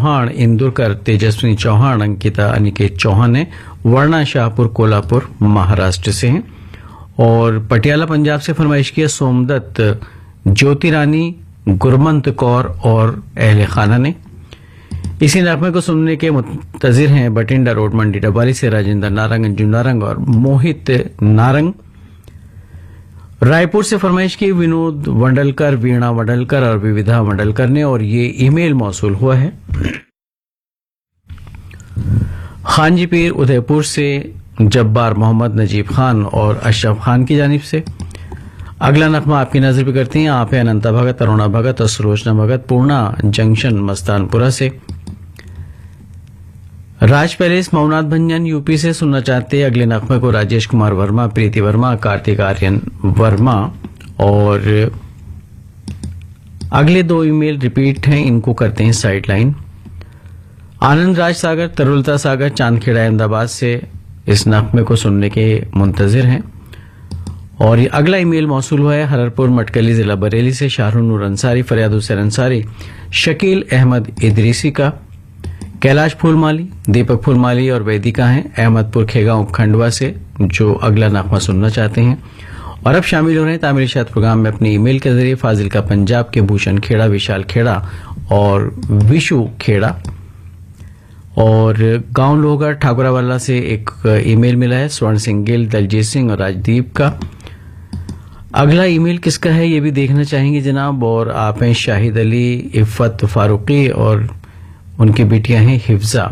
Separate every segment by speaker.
Speaker 1: चौहान, इंदुरकर तेजस्विनी चौहान, अंकिता अनिकेत चौहान है। वर्णा शाहपुर कोल्हापुर महाराष्ट्र से हैं। और पटियाला पंजाब से फरमाइश किया सोमदत्त, ज्योति रानी, गुरमंत कौर और अहले खाना ने। इसी नगमे को सुनने के मुंतजिर हैं बटिंडा रोड मंडी डबाली से राजेंद्र नारंग, अंजू नारंग और मोहित नारंग। रायपुर से फरमाइश की विनोद वंडलकर, वीणा वंडलकर और विविधा वंडलकर ने, और ये ईमेल मौसूल हुआ है। खानजी पीर उदयपुर से जब्बार मोहम्मद, नजीब खान और अशरफ खान की जानिब से। अगला नगमा आपकी नजर पे करती हैं आप है अनंता भगत, अरुणा भगत और सुलोचना भगत, पूर्णा जंक्शन मस्तानपुरा से। राज पैलेस मौनाथ भंजन यूपी से सुनना चाहते हैं अगले नगमे को राजेश कुमार वर्मा, प्रीति वर्मा, कार्तिक आर्यन वर्मा। और अगले दो ईमेल रिपीट हैं, इनको करते हैं साइड लाइन। आनंद राज सागर, तरुलता सागर, चांदखेड़ा अहमदाबाद से इस नगमे को सुनने के मुंतजिर हैं। और ये अगला ईमेल मौसूल हुआ है हररपुर मटकली जिला बरेली से शाहरुख नूर अंसारी, फरियाद हुसैन अंसारी, शकील अहमद इदरीसी का, कैलाश फूलमाली, दीपक फूलमाली और वेदिका हैं अहमदपुर खेगांव खंडवा से, जो अगला नगमा सुनना चाहते हैं। और अब शामिल हो रहे हैं तामीर शाद प्रोग्राम में अपने ईमेल के जरिए फाजिल का पंजाब के भूषण खेड़ा, विशाल खेड़ा और विशु खेड़ा। और गांव लोहगढ़ ठाकुरावाला से एक ईमेल मिला है स्वर्ण सिंह गिल, दलजीत सिंह और राजदीप का। अगला ईमेल किसका है ये भी देखना चाहेंगे जनाब। और आप हैं शाहिद अली, इफ़त फारूकी और उनकी बेटियां हैं हिफ्जा।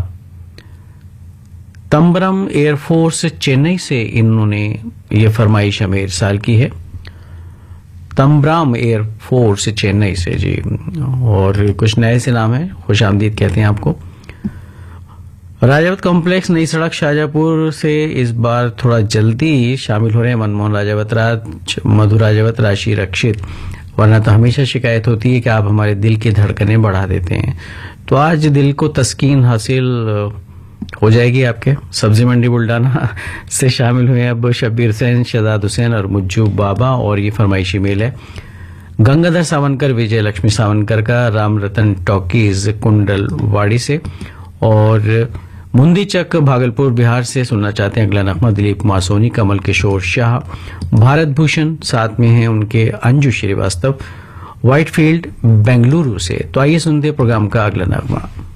Speaker 1: तंबरम एयरफोर्स चेन्नई से इन्होंने ये फरमाइश हमें इरसाल की है। तंबराम एयरफोर्स चेन्नई से जी, और कुछ नए से नाम है, खुश आमदीद कहते हैं आपको। राजावत कॉम्प्लेक्स नई सड़क शाहजहांपुर से इस बार थोड़ा जल्दी शामिल हो रहे हैं मनमोहन राजावत राज, मधु राजावत, राशि रक्षित, वरना तो हमेशा शिकायत होती है कि आप हमारे दिल की धड़कनें बढ़ा देते हैं। तो आज दिल को तस्कीन हासिल हो जाएगी आपके। सब्जी मंडी बुल्डाना से शामिल हुए अब शब्बीर हुसैन, शहजाद हुसैन और मुज्जू बाबा। और ये फरमाइशी मेल है गंगाधर सावनकर, विजय लक्ष्मी सावनकर का, राम रतन टॉकीज कुंडलवाड़ी से। और मुंदी चक भागलपुर बिहार से सुनना चाहते हैं अगला नगमा दिलीप कुमार सोनी, कमल किशोर शाह, भारत भूषण, साथ में हैं उनके अंजू श्रीवास्तव, व्हाइटफील्ड बेंगलुरु से। तो आइए सुनते हैं प्रोग्राम का अगला नगमा।